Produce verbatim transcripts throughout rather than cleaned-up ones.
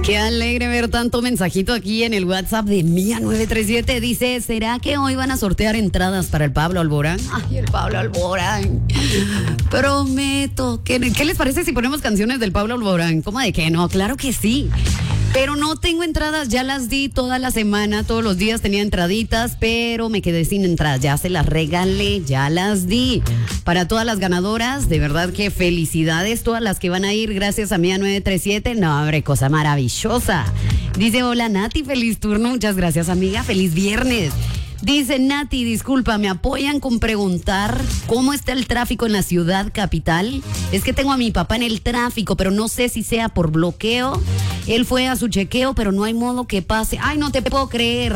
Qué alegre ver tanto mensajito aquí en el WhatsApp de Mía nueve tres siete. Dice, ¿será que hoy van a sortear entradas para el Pablo Alborán? Ay, el Pablo Alborán. Prometo. ¿Qué, ¿Qué les parece si ponemos canciones del Pablo Alborán? ¿Cómo de que no? Claro que sí. Pero no tengo entradas, ya las di toda la semana, todos los días tenía entraditas, pero me quedé sin entradas, ya se las regalé, ya las di. Para todas las ganadoras, de verdad que felicidades, todas las que van a ir gracias a Mía nueve tres siete, no, hombre, cosa maravillosa. Dice, hola Nati, feliz turno, muchas gracias amiga, feliz viernes. Dice Nati, disculpa, ¿me apoyan con preguntar cómo está el tráfico en la ciudad capital? Es que tengo a mi papá en el tráfico, pero no sé si sea por bloqueo. Él fue a su chequeo, pero no hay modo que pase. Ay, no te puedo creer.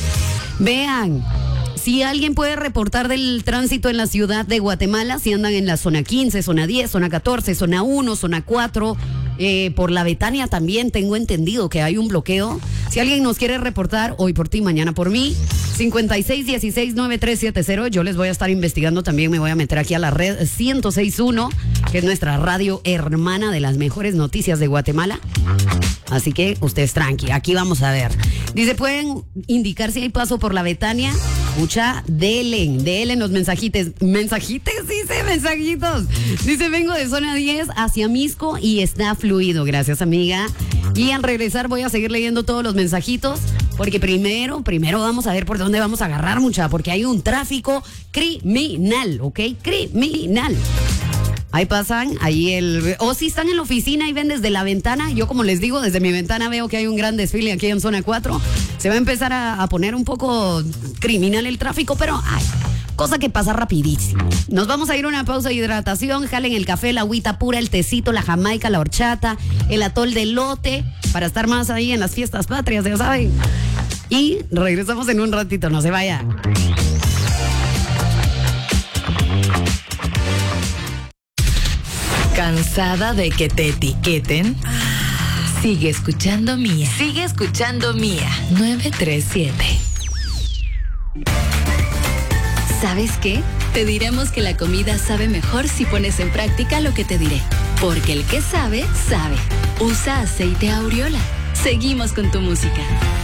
Vean, si alguien puede reportar del tránsito en la ciudad de Guatemala, si andan en la zona quince, zona diez, zona catorce, zona uno, zona cuatro, eh, por la Betania también tengo entendido que hay un bloqueo. Si alguien nos quiere reportar, hoy por ti, mañana por mí, cincuenta y seis dieciséis noventa y tres setenta, yo les voy a estar investigando también, me voy a meter aquí a la red ciento seis punto uno, que es nuestra radio hermana de las mejores noticias de Guatemala. Así que ustedes tranqui, aquí vamos a ver. Dice, ¿pueden indicar si hay paso por la Betania? Escucha, delen, delen los mensajitos. ¿Mensajitos? Dice, mensajitos. Dice, vengo de zona diez hacia Misco y está fluido. Gracias, amiga. Y al regresar voy a seguir leyendo todos los mensajitos, porque primero, primero vamos a ver por dónde vamos a agarrar, mucha, porque hay un tráfico criminal, ¿ok? Criminal. Ahí pasan, ahí el... O si están en la oficina y ven desde la ventana, yo como les digo, desde mi ventana veo que hay un gran desfile aquí en zona cuatro. Se va a empezar a, a poner un poco criminal el tráfico, pero ay, cosa que pasa rapidísimo. Nos vamos a ir a una pausa de hidratación, jalen el café, la agüita pura, el tecito, la jamaica, la horchata, el atol de elote, para estar más ahí en las fiestas patrias, ya saben. Y regresamos en un ratito, no se vaya. ¿Cansada de que te etiqueten? Sigue escuchando Mía. Sigue escuchando Mía nueve tres siete. ¿Sabes qué? Te diremos que la comida sabe mejor si pones en práctica lo que te diré. Porque el que sabe, sabe. Usa aceite Aureola. Seguimos con tu música.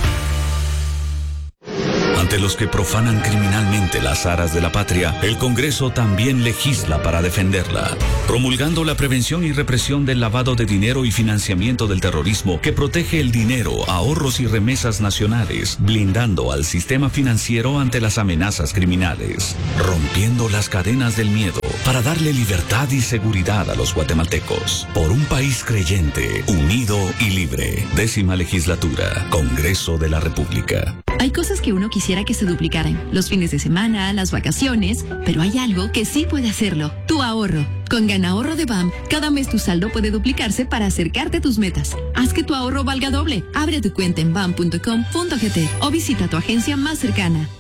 Ante los que profanan criminalmente las aras de la patria, el Congreso también legisla para defenderla, promulgando la prevención y represión del lavado de dinero y financiamiento del terrorismo que protege el dinero, ahorros y remesas nacionales, blindando al sistema financiero ante las amenazas criminales, rompiendo las cadenas del miedo para darle libertad y seguridad a los guatemaltecos. Por un país creyente, unido y libre. Décima legislatura, Congreso de la República. Hay cosas que uno quisiera que se duplicaran, los fines de semana, las vacaciones, pero hay algo que sí puede hacerlo, tu ahorro. Con GanaHorro de B A M, cada mes tu saldo puede duplicarse para acercarte a tus metas. Haz que tu ahorro valga doble. Abre tu cuenta en bam punto com punto gt o visita tu agencia más cercana.